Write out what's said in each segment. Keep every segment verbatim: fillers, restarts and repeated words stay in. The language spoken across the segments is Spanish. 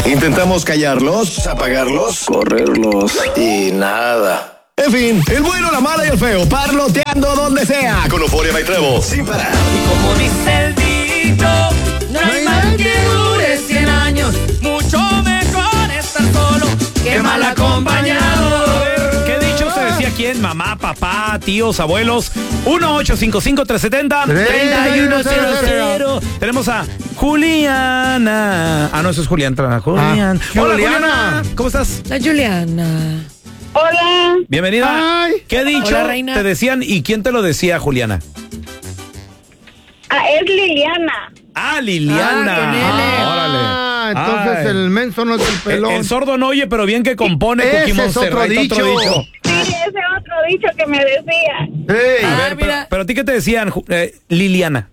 Intentamos callarlos, apagarlos, correrlos y nada. En fin, el bueno, la mala y el feo, parloteando donde sea. Con Euforia By Trevo, sin parar. Y como dice el dicho, no hay mal que dure cien años. Mucho mejor estar solo que mal acompañado. ¿Qué dicho se decía quién? Mamá, papá, tíos, abuelos. uno ocho cinco cinco, tres siete cero, tres uno cero cero. Tenemos a Juliana. Ah, no, eso es Juliana. Julián. Ah, Hola, Juliana. Juliana. ¿Cómo estás? La Juliana. Hola. Bienvenida. Ay. ¿Qué dicho Hola, reina. te decían y quién te lo decía, Juliana? Ah, es Liliana. Ah, Liliana. Ah, con L. Órale. Ah, entonces Ay. el menso no es el El, pelón. el sordo no oye, pero bien que compone. Ese Cookie es Monster. otro Ahí está dicho. Sí, ese otro dicho que me decía. Ey. A Ah, ver, pero, mira. pero a ti qué te decían, Ju- eh, Liliana.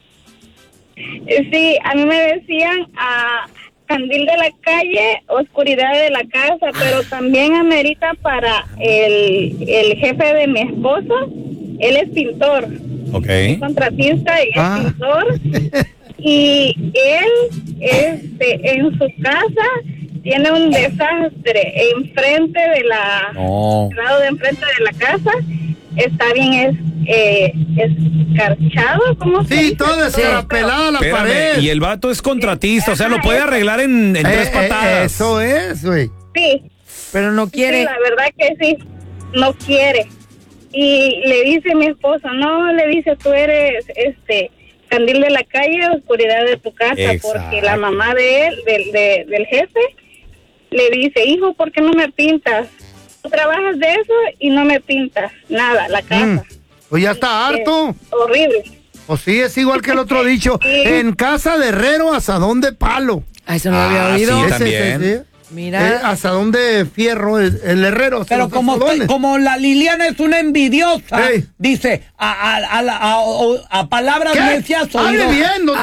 Sí, a mí me decían a candil de la calle, oscuridad de la casa, pero también amerita para el, el jefe de mi esposo. Él es pintor, Ok. contratista y es Ah. pintor. Y él, este, en su casa tiene un desastre enfrente de la, No. al lado de enfrente de la casa. Está bien es, eh, escarchado, ¿cómo se Sí, dice? todo descarapelada la Espérame, pared. y el vato es contratista, o sea, lo puede arreglar en, en Eh, tres eh, patadas. eso es, güey. Sí, Pero no sí, quiere. la verdad que sí, no quiere. Y le dice mi esposo, no, le dice, tú eres este candil de la calle, oscuridad de tu casa, Exacto. porque la mamá de él, del, de- del jefe, le dice, hijo, ¿por qué no me pintas? Tú trabajas de eso y no me pintas nada, la casa. Mm. Pues ya está harto. Es horrible. O sí, es igual que el otro dicho. Sí. En casa de herrero, asadón de palo. Ah, eso no lo había Ah, oído. sí, Ese, también. ese, sí. Mira. Eh, asadón de fierro, el, el herrero. hace Pero los como, asadones. estoy- como la Liliana es una envidiosa, Ey. dice a, a, a, la- a- o- a palabras ¿Qué? necias Hable oído. bien, no te...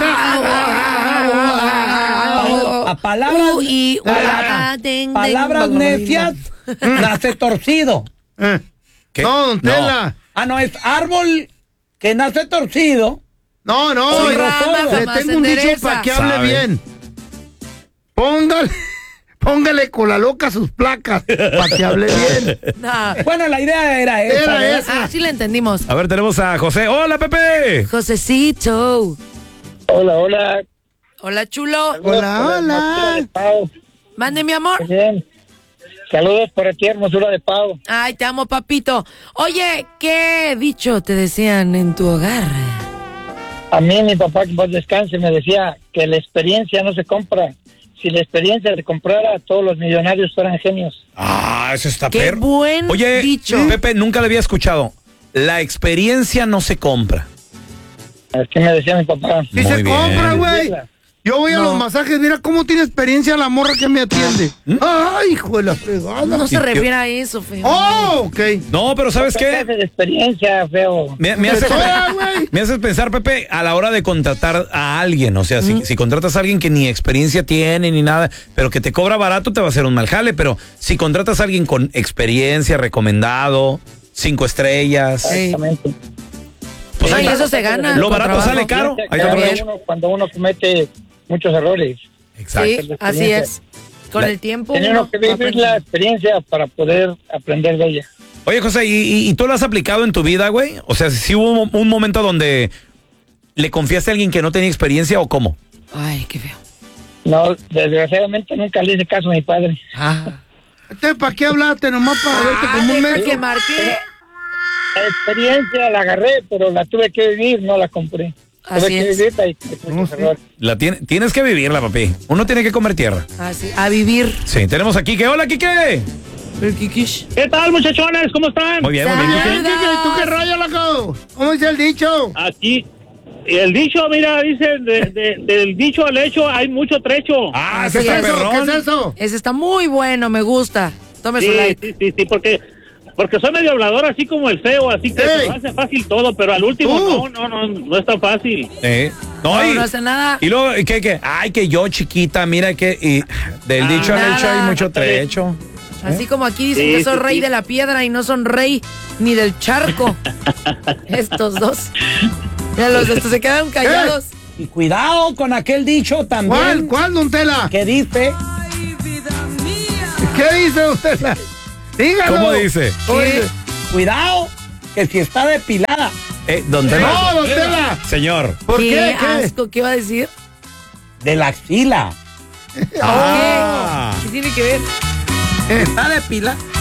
A, a palabras, Uh, y- pala- ah, den, den, palabras den, den. necias nace torcido. Eh. ¿Qué? No, don No. Tela. Ah, no, es árbol que nace torcido. No, no, Su oiga, rama le jamás tengo un dicho endereza. para que hable Sabe. bien. Póngale, póngale con la loca sus placas para que hable bien. No. Bueno, la idea era esa. Era ¿verdad? esa. Ah, sí la entendimos. A ver, tenemos a José. ¡Hola, Pepe! Josecito. Hola, hola. Hola, chulo. Hola, hola. Pau. Mande, mi amor. Bien. Saludos por aquí, hermosura de Pau. Ay, te amo, papito. Oye, ¿qué dicho te decían en tu hogar? A mí, mi papá, que paz descanse, me decía que la experiencia no se compra. Si la experiencia se comprara, todos los millonarios fueran genios. Ah, eso está Qué perro. buen Oye, dicho. Pepe, nunca le había escuchado. La experiencia no se compra. Es que me decía mi papá. Si Muy se bien. compra, güey. Yo voy a No. los masajes, mira cómo tiene experiencia la morra que me atiende. Ay, hijo de la fregada. No se Y- refiere a eso, feo. Oh, ok. No, pero ¿sabes ¿Qué qué? clase de experiencia, feo? Me, me hace, Hola, güey. me haces pensar, Pepe, a la hora de contratar a alguien. O sea, si, si contratas a alguien que ni experiencia tiene ni nada, pero que te cobra barato, te va a hacer un mal jale. Pero si contratas a alguien con experiencia, recomendado, cinco estrellas, Ey. Exactamente. pues Sí, ahí está. eso se gana. Lo con barato trabajo. sale caro. Ahí Cuando está. uno, cuando uno comete muchos errores. Exacto. Sí, así es. Con La- el tiempo. Tiene uno uno que vivir aprende. la experiencia para poder aprender de ella. Oye, José, ¿y, y, y tú lo has aplicado en tu vida, güey? O sea, ¿sí hubo un, un momento donde le confiaste a alguien que no tenía experiencia o cómo? Ay, qué feo. No, desgraciadamente nunca le hice caso a mi padre. Ah. Entonces, ¿para qué hablaste? Nomás para verte como un deja menso. que marque. La experiencia la agarré, pero la tuve que vivir, no la compré. Así tuve que es. vivirla y cometí muchos errores. La tiene, tienes que vivirla, papi. Uno tiene que comer tierra. Así, a vivir. Sí, tenemos a Quique. Hola, Quique. El Kikish. ¿Qué tal, muchachones? ¿Cómo están? Muy bien, muy bien, Quique. Oye, Kike, ¿tú qué rollo, loco? ¿Cómo dice el dicho? Aquí, el dicho, mira, dice, de, de- del dicho al hecho hay mucho trecho. Ah, Así ese ¿Qué está es eso? ¿Qué perrón. es eso? Ese está muy bueno, me gusta. Tome su sí, like. sí, sí, sí, porque, porque soy medio hablador, así como el feo, así que Ey. se me hace fácil todo, pero al último Tú. no, no, no, no es tan fácil. Eh, no, No, y, no hace nada. y luego, ¿qué, qué? Ay, que yo, chiquita, mira que... Y del Ah, dicho al nada. hecho hay mucho trecho. Así como aquí dicen Sí, que soy sí, rey sí. de la piedra y no son rey ni del charco. Estos dos. Mira, los estos se quedan callados. Y cuidado con aquel dicho ¿Cuál? también ¿Cuál, don Tela? que dice ¿Qué dice usted? Dígalo. ¿Cómo dice? ¿Cómo Que, dice? cuidado, que si está depilada. Eh, don Tela. No, don Tela. Señor. ¿Por ¿Qué, qué? ¿Qué? asco? ¿Qué va a decir? De la axila. Ah. ¿Qué tiene que ver? Está depilada.